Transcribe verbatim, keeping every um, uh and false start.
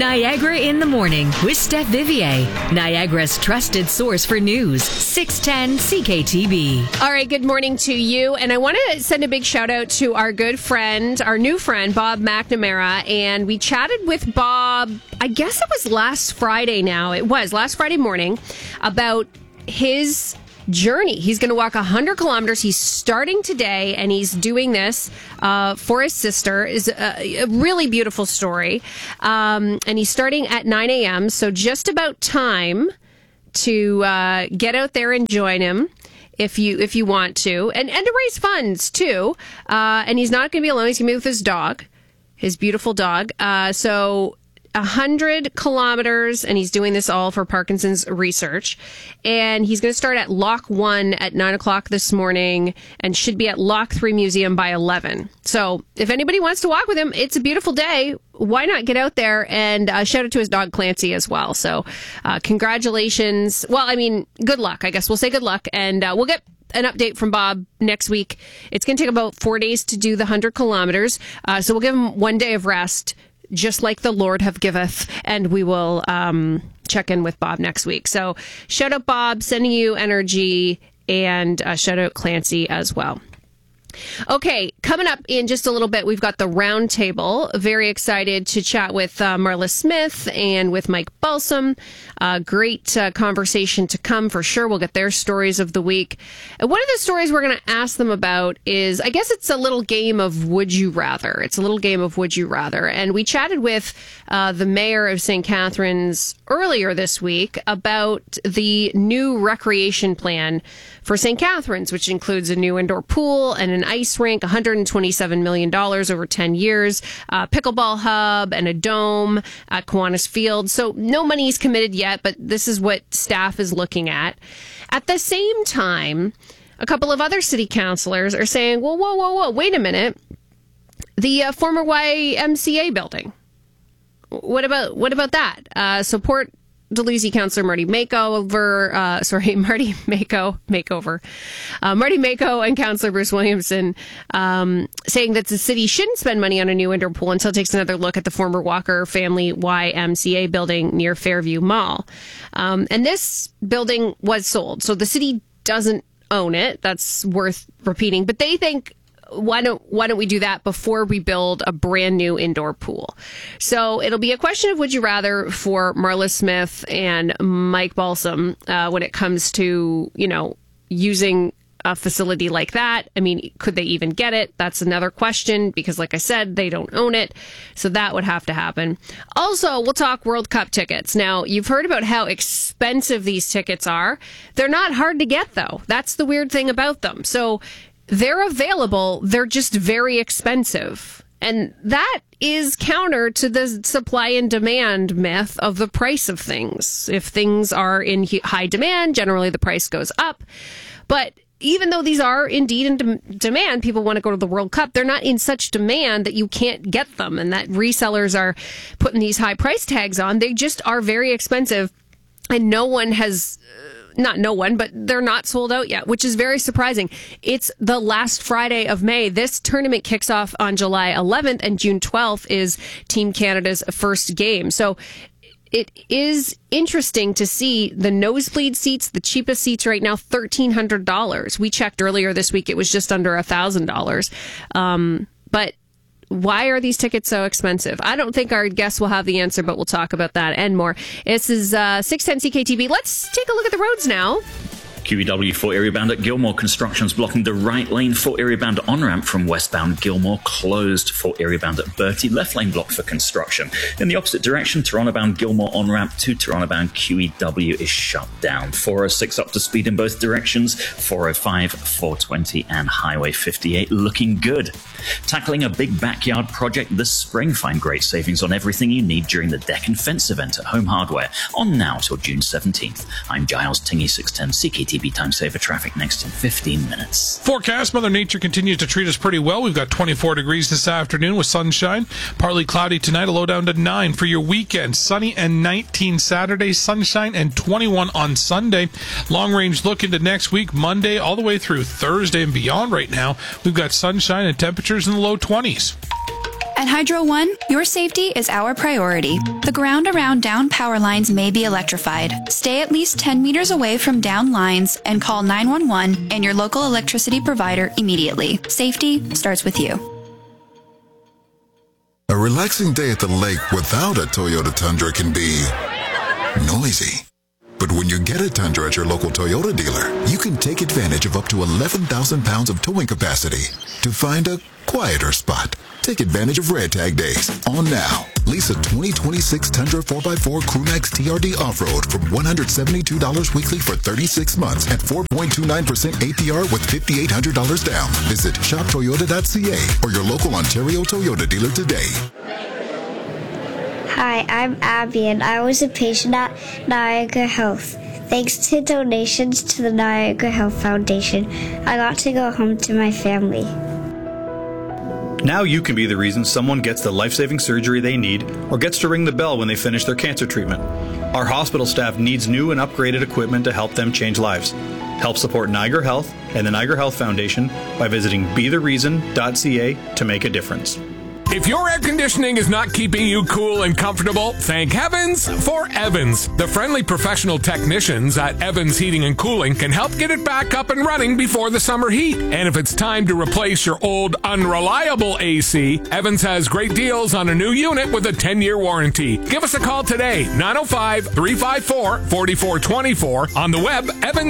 Niagara in the Morning with Steph Vivier, Niagara's trusted source for news, six ten C K T B. All right, good morning to you. And I want to send a big shout out to our good friend, our new friend, Bob McNamara. And we chatted with Bob, I guess it was last Friday now. It was last Friday morning about his journey. He's going to walk one hundred kilometers. He's starting today, and he's doing this uh, for his sister. Is a, a really beautiful story. Um, and he's starting at nine a.m., so just about time to uh, get out there and join him if you if you want to, and, and to raise funds, too. Uh, and he's not going to be alone. He's going to be with his dog, his beautiful dog. Uh, so... one hundred kilometers, and he's doing this all for Parkinson's research. And he's going to start at Lock one at nine o'clock this morning and should be at Lock three Museum by eleven. So if anybody wants to walk with him, it's a beautiful day. Why not get out there? And uh, shout out to his dog, Clancy, as well. So uh, congratulations. Well, I mean, good luck. I guess we'll say good luck. And uh, we'll get an update from Bob next week. It's going to take about four days to do the one hundred kilometers. Uh, so we'll give him one day of rest, just like the Lord have giveth, and we will um, check in with Bob next week. So shout out Bob, sending you energy, and uh, shout out Clancy as well. Okay, coming up in just a little bit, we've got the round table. Very excited to chat with uh, Marla Smith and with Mike Balsam. Uh, great uh, conversation to come for sure. We'll get their stories of the week. And one of the stories we're going to ask them about is, I guess it's a little game of Would You Rather. It's a little game of Would You Rather. And we chatted with uh, the mayor of Saint Catharines earlier this week about the new recreation plan for Saint Catharines, which includes a new indoor pool and an ice rink, one hundred twenty-seven million dollars over ten years, a pickleball hub, and a dome at Kiwanis Field. So no money's committed yet, but this is what staff is looking at. At the same time, a couple of other city councilors are saying, whoa, whoa, whoa, whoa, wait a minute. The uh, former Y M C A building. What about what about that? Uh, support Dalhousie Councillor Marty Makeover, uh, sorry, Marty Mako, Makeover, uh, Marty Mako and Councillor Bruce Williamson um, saying that the city shouldn't spend money on a new indoor pool until it takes another look at the former Walker family Y M C A building near Fairview Mall. Um, and this building was sold, so the city doesn't own it. That's worth repeating. But they think, why don't why don't we do that before we build a brand new indoor pool? So it'll be a question of would you rather for Marla Smith and Mike Balsam uh, when it comes to, you know, using a facility like that. I mean, could they even get it? That's another question because, like I said, they don't own it. So that would have to happen. Also, we'll talk World Cup tickets. Now, you've heard about how expensive these tickets are. They're not hard to get, though. That's the weird thing about them. So they're available. They're just very expensive. And that is counter to the supply and demand myth of the price of things. If things are in high demand, generally the price goes up. But even though these are indeed in de- demand, people want to go to the World Cup, they're not in such demand that you can't get them and that resellers are putting these high price tags on. They just are very expensive. And no one has... Not no one, but they're not sold out yet, which is very surprising. It's the last Friday of May. This tournament kicks off on July eleventh, and June twelfth is Team Canada's first game. So it is interesting to see the nosebleed seats, the cheapest seats right now, one thousand three hundred dollars. We checked earlier this week. It was just under one thousand dollars. Um, but why are these tickets so expensive? I don't think our guests will have the answer, but we'll talk about that and more. This is uh, six ten C K T B. Let's take a look at the roads now. Q E W for area bound at Gilmore. Construction's blocking the right lane for area bound on-ramp from westbound Gilmore. Closed for area bound at Bertie. Left lane blocked for construction. In the opposite direction, Toronto bound Gilmore on-ramp to Toronto bound Q E W is shut down. four oh six up to speed in both directions. four oh five, four twenty and Highway fifty-eight looking good. Tackling a big backyard project this spring. Find great savings on everything you need during the deck and fence event at Home Hardware. On now till June seventeenth. I'm Giles Tingy, six ten C K T B. Time saver traffic next in fifteen minutes. Forecast, Mother Nature continues to treat us pretty well. We've got twenty-four degrees this afternoon with sunshine. Partly cloudy tonight, a low down to nine for your weekend. Sunny and nineteen Saturday, sunshine and twenty-one on Sunday. Long range look into next week, Monday all the way through Thursday and beyond right now. We've got sunshine and temperatures in the low twenties. At Hydro One, your safety is our priority. The ground around down power lines may be electrified. Stay at least ten meters away from down lines and call nine one one and your local electricity provider immediately. Safety starts with you. A relaxing day at the lake without a Toyota Tundra can be noisy. But when you get a Tundra at your local Toyota dealer, you can take advantage of up to eleven thousand pounds of towing capacity to find a quieter spot. Take advantage of Red Tag Days on now. Lease a twenty twenty-six Tundra four by four Crewmax T R D Off-Road from one hundred seventy-two dollars weekly for thirty-six months at four point two nine percent A P R with five thousand eight hundred dollars down. Visit shop toyota dot c a or your local Ontario Toyota dealer today. Hi, I'm Abby, and I was a patient at Niagara Health. Thanks to donations to the Niagara Health Foundation, I got to go home to my family. Now you can be the reason someone gets the life-saving surgery they need or gets to ring the bell when they finish their cancer treatment. Our hospital staff needs new and upgraded equipment to help them change lives. Help support Niagara Health and the Niagara Health Foundation by visiting be the reason dot c a to make a difference. If your air conditioning is not keeping you cool and comfortable, thank heavens for Evans. The friendly professional technicians at Evans Heating and Cooling can help get it back up and running before the summer heat. And if it's time to replace your old unreliable A C, Evans has great deals on a new unit with a ten-year warranty. Give us a call today, nine oh five, three five four, four four two four, on the web, Evans.